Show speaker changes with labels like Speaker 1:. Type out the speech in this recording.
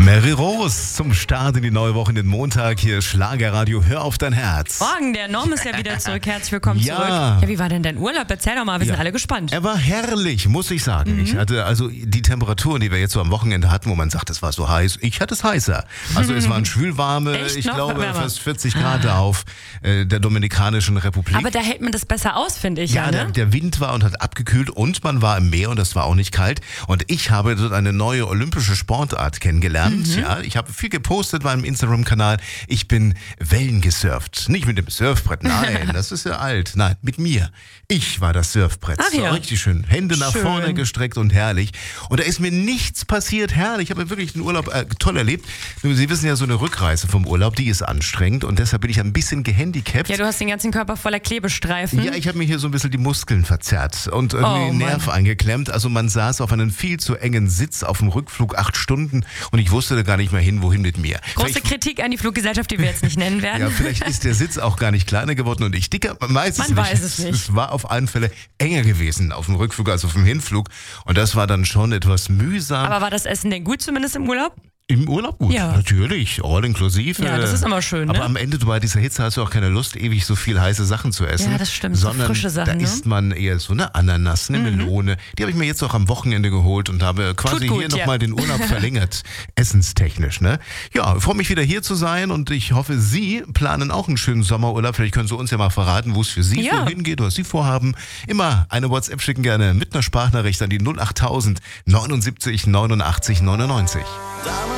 Speaker 1: Mary Rose zum Start in die neue Woche, in den Montag. Hier Schlagerradio, hör auf dein Herz.
Speaker 2: Morgen, der Norm ist ja wieder zurück. Herzlich willkommen zurück. Ja, wie war denn dein Urlaub? Erzähl doch mal, wir sind alle gespannt.
Speaker 1: Er war herrlich, muss ich sagen. Ich hatte also die Temperaturen, die wir jetzt so am Wochenende hatten, wo man sagt, es war so heiß. Ich hatte es heißer. Also es waren schwülwarme,
Speaker 2: Echt?
Speaker 1: ich
Speaker 2: Noch
Speaker 1: glaube
Speaker 2: wärmer?
Speaker 1: fast 40 Grad auf der Dominikanischen Republik.
Speaker 2: Aber da hält man das besser aus, finde ich.
Speaker 1: Ja,
Speaker 2: ne?
Speaker 1: der Wind war und hat abgekühlt und man war im Meer und das war auch nicht kalt. Und ich habe dort eine neue olympische Sportart kennengelernt. Ja, ich habe viel gepostet bei meinem Instagram-Kanal. Ich bin Wellen gesurft. Nicht mit dem Surfbrett, nein, das ist ja alt. Nein, mit mir. Ich war das Surfbrett.
Speaker 2: Ach ja.
Speaker 1: So, richtig schön. Hände nach
Speaker 2: Schön.
Speaker 1: vorne gestreckt und herrlich. Und da ist mir nichts passiert. Herrlich. Ich habe wirklich den Urlaub toll erlebt. Nur, Sie wissen ja, so eine Rückreise vom Urlaub, die ist anstrengend und deshalb bin ich ein bisschen gehandicapt.
Speaker 2: Ja, du hast den ganzen Körper voller Klebestreifen.
Speaker 1: Ja, ich habe mir hier so ein bisschen die Muskeln verzerrt und irgendwie den Nerv eingeklemmt. Also man saß auf einem viel zu engen Sitz auf dem Rückflug 8 Stunden und ich wusste da gar nicht mehr hin, wohin mit mir.
Speaker 2: Große Kritik an die Fluggesellschaft, die wir jetzt nicht nennen werden.
Speaker 1: Ja, vielleicht ist der Sitz auch gar nicht kleiner geworden und ich dicker. Man weiß es nicht. Es war auf alle Fälle enger gewesen auf dem Rückflug als auf dem Hinflug und das war dann schon etwas mühsam.
Speaker 2: Aber war das Essen denn gut, zumindest im Urlaub?
Speaker 1: Im Urlaub gut,
Speaker 2: Ja.
Speaker 1: natürlich, all inklusiv.
Speaker 2: Ja, das ist immer schön,
Speaker 1: Aber
Speaker 2: ne?
Speaker 1: am Ende bei dieser Hitze hast du auch keine Lust, ewig so viel heiße Sachen zu essen.
Speaker 2: Ja, das stimmt, so
Speaker 1: Sondern
Speaker 2: frische Sachen,
Speaker 1: da
Speaker 2: ne?
Speaker 1: isst man eher so eine Ananas, eine Melone. Die habe ich mir jetzt auch am Wochenende geholt und habe quasi
Speaker 2: Tut gut,
Speaker 1: hier nochmal den Urlaub verlängert, essenstechnisch. Ne? Ja, ich freue mich wieder hier zu sein und ich hoffe, Sie planen auch einen schönen Sommerurlaub. Vielleicht können Sie uns ja mal verraten, wo es für Sie so hingeht, was Sie vorhaben. Immer eine WhatsApp schicken gerne mit einer Sprachnachricht an die 08000 79 89 99.